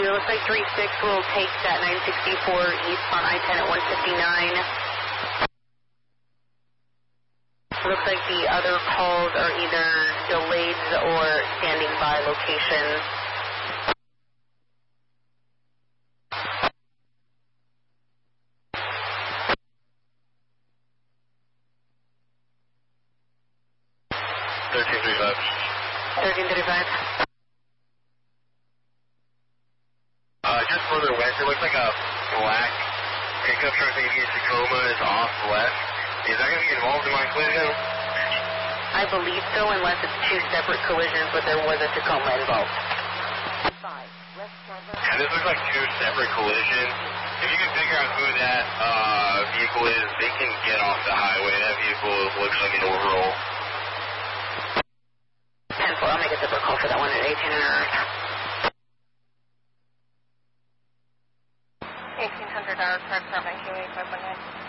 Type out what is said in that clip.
it looks like 3-6 will take that 964 east on I-10 at 159. Looks like the other calls are either delayed or standing by locations. Just further west, it looks like a black pickup truck, maybe a Tacoma, is off left. Is that going to be involved in my collision? I believe so, unless it's two separate collisions, but there was a Tacoma involved. Yeah, this looks like two separate collisions. If you can figure out who that vehicle is, they can get off the highway. That vehicle looks like an overall. 10-4, I'll make a separate call for that one at 1800. 1800 hour, correct, 7 QA 519.